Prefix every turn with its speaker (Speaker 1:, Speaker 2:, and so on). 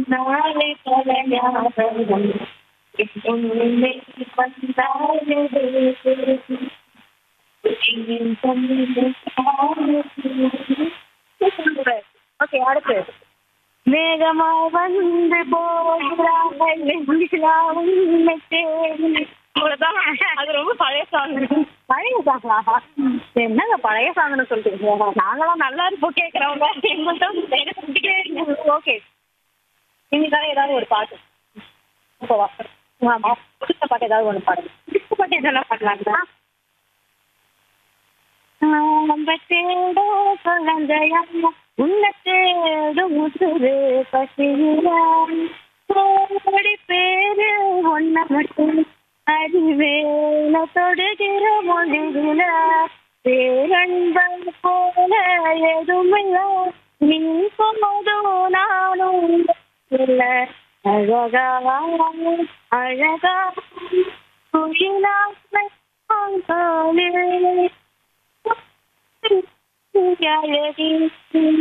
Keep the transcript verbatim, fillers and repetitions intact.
Speaker 1: நாளை பல ஞாபகம் எங்கும் நினைத்து வந்தாயது. ஓகே, அடுத்து மேகமாய் வந்து போகிறாய் வெண்ணிலா உன்னை தேடி. அவ்வளவுதான். அது ரொம்ப பழைய சாங். பழைய சாங்கா? என்னங்க பழைய சாங்னு சொல்லிட்டு நாங்களாம் நல்லா இருப்போம் கேட்கறவங்க. எங்கள்கிட்ட ஓகே, இன்னைக்காக ஏதாவது ஒரு பாட்டு இப்போவா? ஆமா, பிடிச்ச பாட்டு ஏதாவது ஒன்று பாடுங்க. பிடிச்ச பாட்டு என்னெல்லாம் பாடலாங்களா? நம்ம தேட குழந்தையா உன்னை தேடும் முசுறு பசியான் கோடி பேரு ஒன்ன மட்டும் அறிவேல தொடுகிற மொழியில பேரன்பன் போல எதுவுமில்ல நீ போதும் நானும் இல்ல அழகா அழகா குயிலாக அழகி